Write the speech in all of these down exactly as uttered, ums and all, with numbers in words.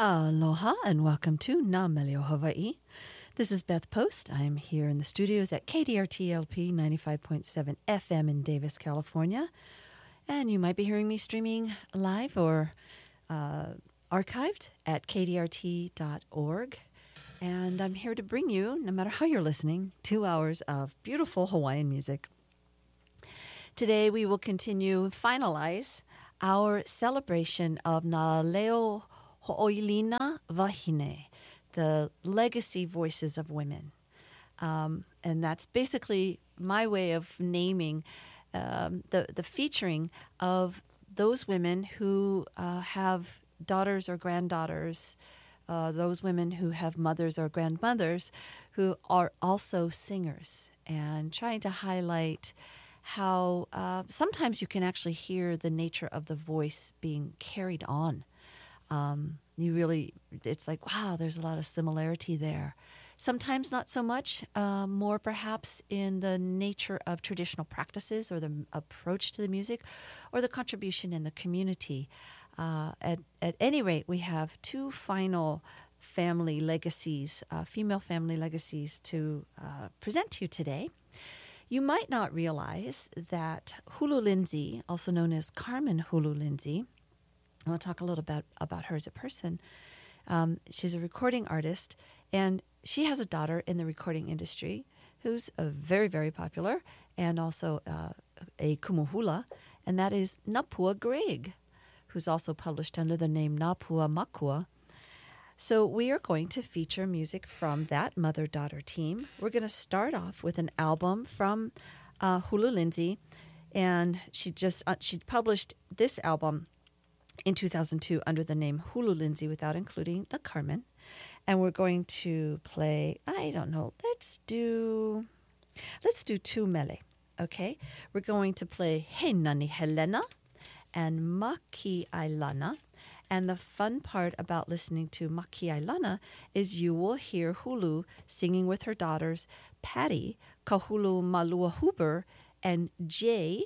Aloha and welcome to Na Melio Hawaii. This is Beth Post. I am here in the studios at K D R T L P ninety-five point seven F M in Davis, California. And you might be hearing me streaming live or uh, archived at k d r t dot org. And I'm here to bring you, no matter how you're listening, two hours of beautiful Hawaiian music. Today we will continue, finalize our celebration of Na Leo Ho'oilina Wahine, the legacy voices of women. Um, and that's basically my way of naming um, the, the featuring of those women who uh, have daughters or granddaughters, uh, those women who have mothers or grandmothers who are also singers, and trying to highlight how uh, sometimes you can actually hear the nature of the voice being carried on. Um, you really, it's like, wow, there's a lot of similarity there. Sometimes not so much, uh, more perhaps in the nature of traditional practices or the approach to the music or the contribution in the community. Uh, at, at any rate, we have two final family legacies, uh, female family legacies to uh, present to you today. You might not realize that Hulu Lindsay, also known as Carmen Hulu Lindsay, I'll talk a little bit about her as a person. Um, she's a recording artist, and she has a daughter in the recording industry who's uh, very, very popular, and also uh, a kumuhula, and that is Napua Greg, who's also published under the name Napua Makua. So we are going to feature music from that mother-daughter team. We're going to start off with an album from uh, Hulu Lindsay, and she just uh, she published this album in two thousand two under the name Hulu Lindsay without including the Carmen. And we're going to play, I don't know, let's do, let's do two mele, okay? We're going to play He Nani Helena and Maki Ailana. And the fun part about listening to Maki Ailana is you will hear Hulu singing with her daughters, Patty, Kahulu Malua Huber, and Jay,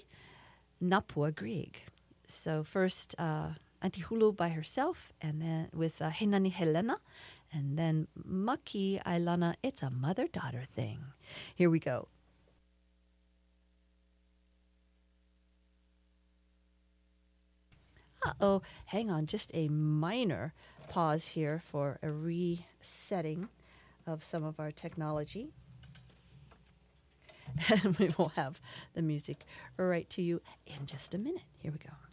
Napua Greg. So first, uh, Auntie Hulu by herself, and then with uh, He Nani Helena, and then Maki Ailana. It's a mother-daughter thing. Here we go. Uh-oh, hang on, just a minor pause here for a resetting of some of our technology. And we will have the music right to you in just a minute. Here we go.